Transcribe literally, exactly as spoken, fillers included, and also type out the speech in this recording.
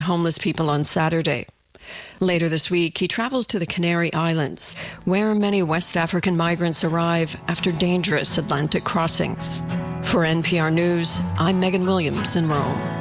homeless people on Saturday. Later this week, he travels to the Canary Islands, where many West African migrants arrive after dangerous Atlantic crossings. For N P R News, I'm Megan Williams in Rome.